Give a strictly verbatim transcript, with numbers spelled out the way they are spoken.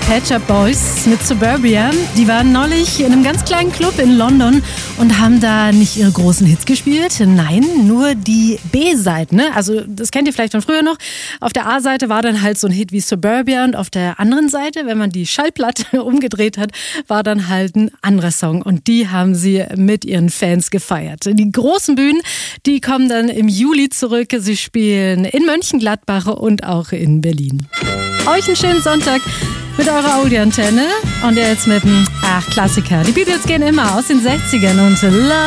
Pet Shop Boys mit Suburbia. Die waren neulich in einem ganz kleinen Club in London und haben da nicht ihre großen Hits gespielt. Nein, nur die B-Seite. Ne? Also das kennt ihr vielleicht von früher noch. Auf der A-Seite war dann halt so ein Hit wie Suburbia und auf der anderen Seite, wenn man die Schallplatte umgedreht hat, war dann halt ein anderer Song. Und die haben sie mit ihren Fans gefeiert. Die großen Bühnen, die kommen dann im Juli zurück. Sie spielen in Mönchengladbach und auch in Berlin. Euch einen schönen Sonntag mit eurer Audioantenne und jetzt mit dem ach, Klassiker. Die Beatles gehen immer aus den sechzigern und Love